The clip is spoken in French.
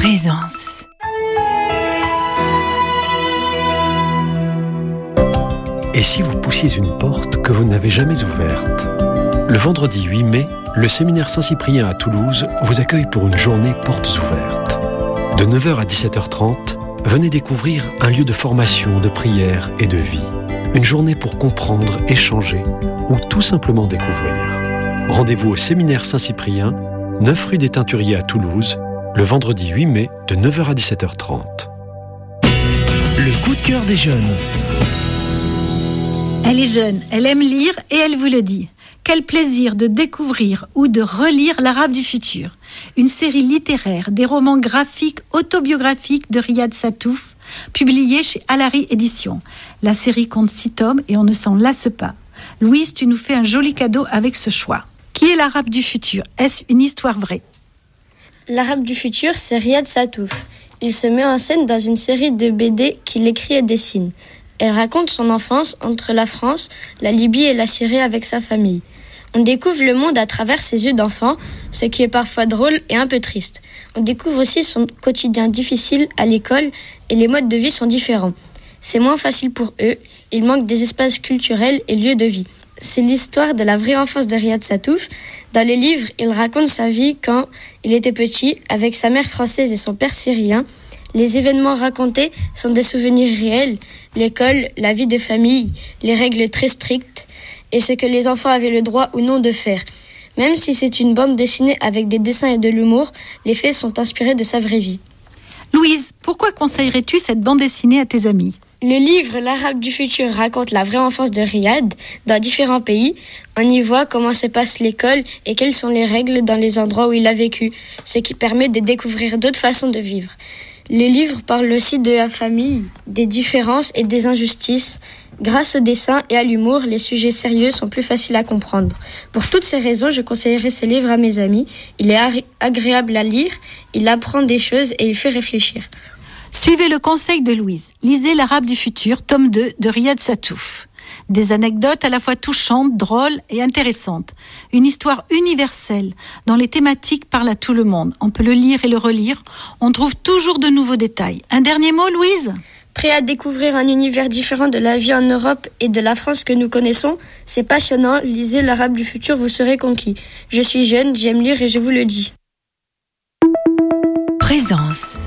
Présence. Et si vous poussiez une porte que vous n'avez jamais ouverte ? Le vendredi 8 mai, le séminaire Saint-Cyprien à Toulouse vous accueille pour une journée portes ouvertes. De 9h à 17h30, venez découvrir un lieu de formation, de prière et de vie. Une journée pour comprendre, échanger ou tout simplement découvrir. Rendez-vous au séminaire Saint-Cyprien, 9 rue des Teinturiers à Toulouse, le vendredi 8 mai de 9h à 17h30. Le coup de cœur des jeunes. Elle est jeune, elle aime lire et elle vous le dit. Quel plaisir de découvrir ou de relire L'Arabe du futur. Une série littéraire, des romans graphiques autobiographiques de Riyad Sattouf, publiés chez Alary Éditions. La série compte 6 tomes et on ne s'en lasse pas. Louise, tu nous fais un joli cadeau avec ce choix. Qui est l'Arabe du futur ? Est-ce une histoire vraie ? L'Arabe du futur, c'est Riyad Sattouf. Il se met en scène dans une série de BD qu'il écrit et dessine. Elle raconte son enfance entre la France, la Libye et la Syrie avec sa famille. On découvre le monde à travers ses yeux d'enfant, ce qui est parfois drôle et un peu triste. On découvre aussi son quotidien difficile à l'école et les modes de vie sont différents. C'est moins facile pour eux, il manque des espaces culturels et lieux de vie. C'est l'histoire de la vraie enfance de Riyad Sattouf. Dans les livres, il raconte sa vie quand il était petit, avec sa mère française et son père syrien. Les événements racontés sont des souvenirs réels, l'école, la vie de famille, les règles très strictes et ce que les enfants avaient le droit ou non de faire. Même si c'est une bande dessinée avec des dessins et de l'humour, les faits sont inspirés de sa vraie vie. Louise, pourquoi conseillerais-tu cette bande dessinée à tes amis ? Le livre L'Arabe du futur raconte la vraie enfance de Riyad dans différents pays. On y voit comment se passe l'école et quelles sont les règles dans les endroits où il a vécu, ce qui permet de découvrir d'autres façons de vivre. Le livre parle aussi de la famille, des différences et des injustices. Grâce au dessin et à l'humour, les sujets sérieux sont plus faciles à comprendre. Pour toutes ces raisons, je conseillerais ce livre à mes amis. Il est agréable à lire, il apprend des choses et il fait réfléchir. Suivez le conseil de Louise. Lisez L'Arabe du futur, tome 2 de Riyad Sattouf. Des anecdotes à la fois touchantes, drôles et intéressantes. Une histoire universelle dont les thématiques parlent à tout le monde. On peut le lire et le relire. On trouve toujours de nouveaux détails. Un dernier mot, Louise ? Prêt à découvrir un univers différent de la vie en Europe et de la France que nous connaissons ? C'est passionnant. Lisez L'Arabe du futur, vous serez conquis. Je suis jeune, j'aime lire et je vous le dis. Présence.